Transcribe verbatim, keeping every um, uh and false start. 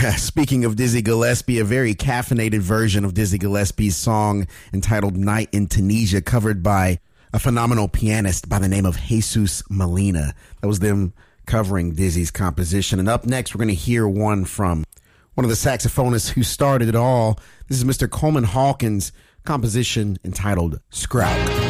Speaking of Dizzy Gillespie, a very caffeinated version of Dizzy Gillespie's song entitled Night in Tunisia, covered by a phenomenal pianist by the name of Jesus Molina. That was them covering Dizzy's composition. And up next, we're going to hear one from one of the saxophonists who started it all. This is Mister Coleman Hawkins' composition entitled Scrowk.